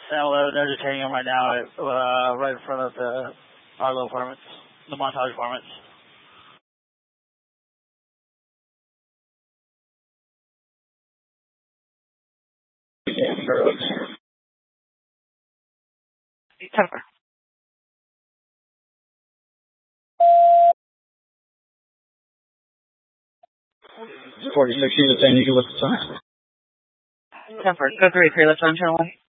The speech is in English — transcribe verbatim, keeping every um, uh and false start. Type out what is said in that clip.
San eleven, they're detaining him right now, uh, right in front of the Arlo apartments, the Montage apartments. Temper. forty-six units, and you can look at the time. Temper, go three, three, left on channel one.